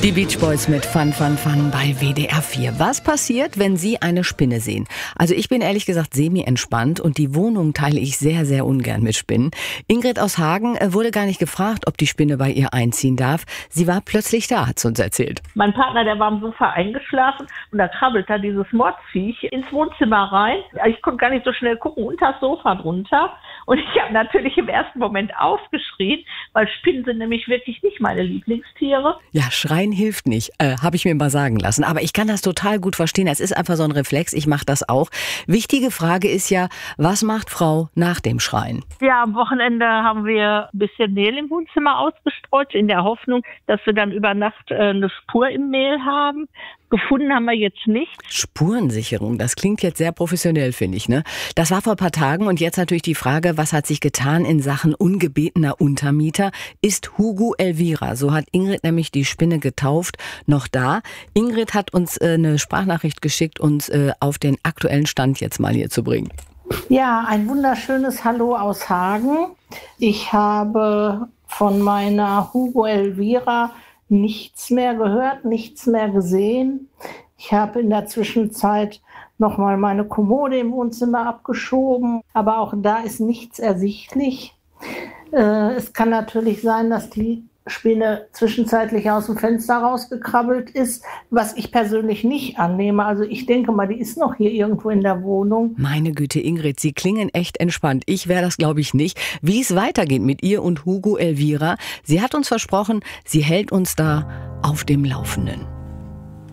Die Beach Boys mit Fun, Fun, Fun bei WDR 4. Was passiert, wenn Sie eine Spinne sehen? Also ich bin ehrlich gesagt semi-entspannt und die Wohnung teile ich sehr, sehr ungern mit Spinnen. Ingrid aus Hagen wurde gar nicht gefragt, ob die Spinne bei ihr einziehen darf. Sie war plötzlich da, hat sie uns erzählt. Mein Partner, der war am Sofa eingeschlafen und da krabbelt da dieses Mordsviech ins Wohnzimmer rein. Ich konnte gar nicht so schnell gucken, unter das Sofa drunter. Und ich habe natürlich im ersten Moment aufgeschrien, weil Spinnen sind nämlich wirklich nicht meine Lieblingstiere. Ja, schreien hilft nicht, habe ich mir mal sagen lassen. Aber ich kann das total gut verstehen. Es ist einfach so ein Reflex, ich mache das auch. Wichtige Frage ist ja, was macht Frau nach dem Schreien? Ja, am Wochenende haben wir ein bisschen Mehl im Wohnzimmer ausgestreut, in der Hoffnung, dass wir dann über Nacht eine Spur im Mehl haben. Gefunden haben wir jetzt nichts. Spurensicherung, das klingt jetzt sehr professionell, finde ich, ne? Das war vor ein paar Tagen und jetzt natürlich die Frage, was hat sich getan in Sachen ungebetener Untermieter? Ist Hugo Elvira, so hat Ingrid nämlich die Spinne getauft, noch da? Ingrid hat uns eine Sprachnachricht geschickt, uns auf den aktuellen Stand jetzt mal hier zu bringen. Ja, ein wunderschönes Hallo aus Hagen. Ich habe von meiner Hugo Elvira nichts mehr gehört, nichts mehr gesehen. Ich habe in der Zwischenzeit nochmal meine Kommode im Wohnzimmer abgeschoben, aber auch da ist nichts ersichtlich. Es kann natürlich sein, dass die Spinne zwischenzeitlich aus dem Fenster rausgekrabbelt ist, was ich persönlich nicht annehme. Also ich denke mal, die ist noch hier irgendwo in der Wohnung. Meine Güte, Ingrid, Sie klingen echt entspannt. Ich wäre das, glaube ich, nicht. Wie es weitergeht mit ihr und Hugo Elvira, sie hat uns versprochen, sie hält uns da auf dem Laufenden.